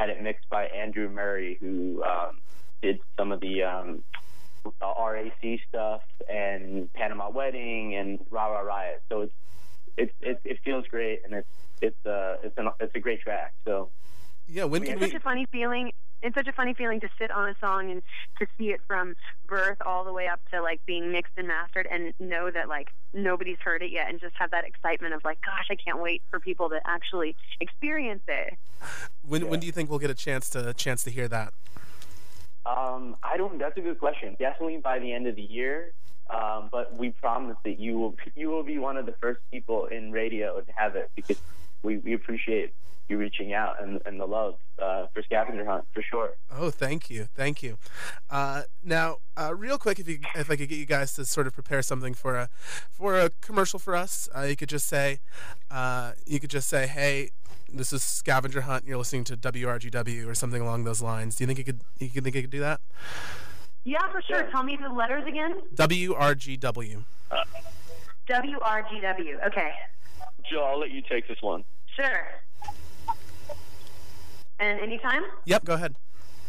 had it mixed by Andrew Murray, who did some of the RAC stuff and Panama Wedding and Rah Rah Riot. So it feels great, and it's a great track. So yeah, it's such a funny feeling. It's such a funny feeling to sit on a song and to see it from birth all the way up to like being mixed and mastered, and know that like nobody's heard it yet, and just have that excitement of like, gosh, I can't wait for people to actually experience it. When do you think we'll get a chance to hear that? That's a good question. Definitely by the end of the year. But we promise that you will be one of the first people in radio to have it, because we appreciate you reaching out and the love for Scavenger Hunt, for sure. Oh, thank you. Now, real quick, if I could get you guys to sort of prepare something for a commercial for us, you could just say, hey, this is Scavenger Hunt, and you're listening to WRGW or something along those lines. Do you think you could do that? Yeah, for sure. Tell me the letters again. WRGW. WRGW. Okay. Jill, I'll let you take this one. Sure. And anytime? Yep, go ahead.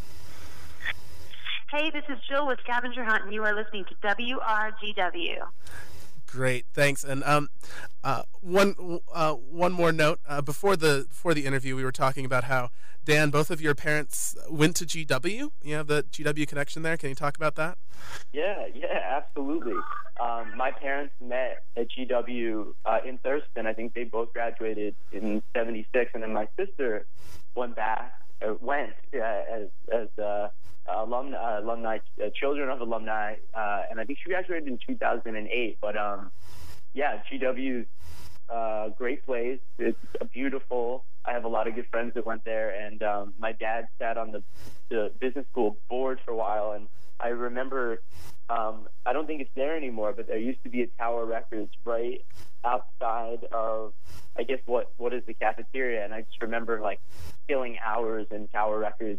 Hey, this is Jill with Scavenger Hunt, and you are listening to WRGW. Great, thanks. And one more note. Before the interview, we were talking about how, Dan, both of your parents went to GW. You have the GW connection there. Can you talk about that? Yeah, absolutely. My parents met at GW in Thurston. I think they both graduated in '76, and then my sister went as alumni, children of alumni, and I think she graduated in 2008. But GW's great place. It's beautiful. I have a lot of good friends that went there, and my dad sat on the business school board for a while, and I remember, I don't think it's there anymore, but there used to be a Tower Records right outside of, I guess, what is the cafeteria, and I just remember like killing hours in Tower Records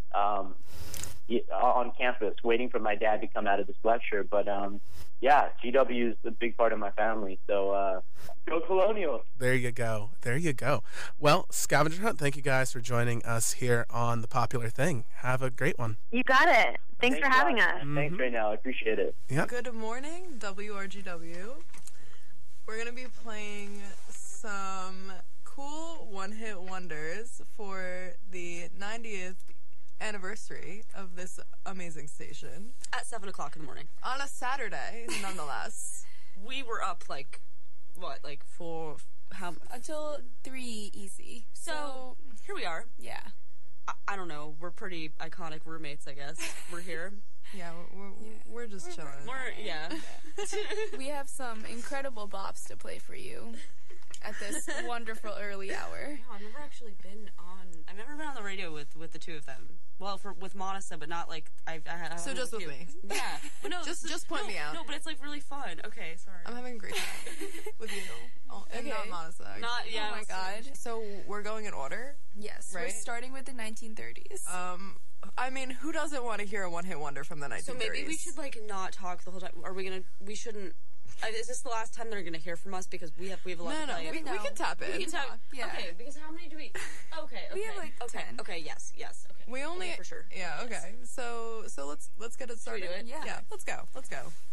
on campus, waiting for my dad to come out of this lecture. But GW is a big part of my family, so go Colonials. There you go. Well, Scavenger Hunt, thank you guys for joining us here on The Popular Thing. Have a great one. You got it. Thanks for having us. Thanks right now. I appreciate it. Yep. Good morning, WRGW. We're going to be playing some cool one-hit wonders for the 90th anniversary of this amazing station. At 7 o'clock in the morning. On a Saturday, nonetheless. We were up until 3 easy. So here we are. Yeah. I don't know. We're pretty iconic roommates, I guess. We're here. Yeah, we're just chilling. We have some incredible bops to play for you at this wonderful early hour. No, I've never actually been on the radio with the two of them. Well, with Monica, but not like I so just with me. Yeah, but no, just point me out. No, but it's like really fun. Okay, sorry. I'm having a great time with you. And not Monica. Oh my god. So we're going in order. Yes, right? We're starting with the 1930s. I mean, who doesn't want to hear a one-hit wonder from the 1930s? So maybe we should not talk the whole time. We shouldn't. Is this the last time they're gonna hear from us, because we have a lot to play? We can tap it. We can tap. Yeah. Okay, because how many do we? Okay. We have like 10. Okay. Yes. Okay. We only for sure. Yeah. Okay. So let's get it started. Should we do it? Yeah. Let's go.